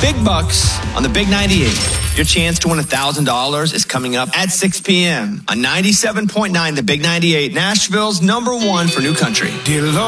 Big bucks on the Big 98. Your chance to win $1,000 is coming up at 6 p.m. on 97.9 The Big 98, Nashville's #1 for new country.